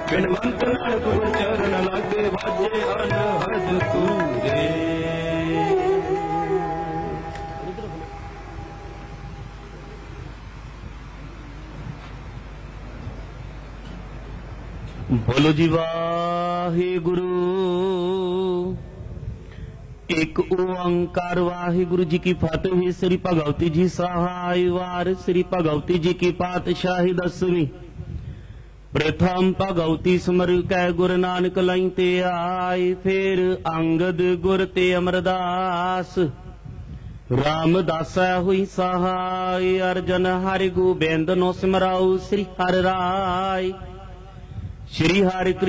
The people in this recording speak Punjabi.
ਬਿਨਵੰਤ ਨਾਨਕ ਗੁਰ ਚਰਨ ਲਾਗੇ ਵਾਜੇ ਅਨਹਦ ਤੂਰੇ। ਬੋਲੋ ਜੀ ਵਾਹਿਗੁਰੂ। ਇੱਕ ਓੰਕਾਰ ਵਾਹਿਗੁਰੂ ਜੀ ਕੀ ਫਤਿਹ। ਸ੍ਰੀ ਭਗਵਤੀ ਜੀ ਸਹਾਇ ਵਾਰ। ਸ੍ਰੀ ਭਗਵਤੀ ਜੀ ਕੀ ਪਾਤਸ਼ਾਹੀ ਦਸਵੀਂ। प्रथम भगवती सिमर कै गुरु नानक लई ते आए। फिर अंगद गुर ते अमरदास। रामदासा हुई सहाय। अर्जन हरि गोबिंद नो सिमराऊ। श्री हर राय। श्री हरि